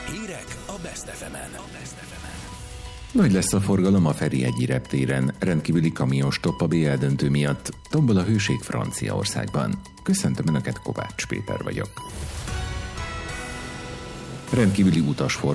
Hírek a Best FM-en. Nagy lesz a forgalom a Ferihegyi reptéren, rendkívüli kamionstopp a BL döntő miatt, tombol a hőség Franciaországban. Köszöntöm Önöket, Kovács Péter vagyok. Rendkívüli utasforgalom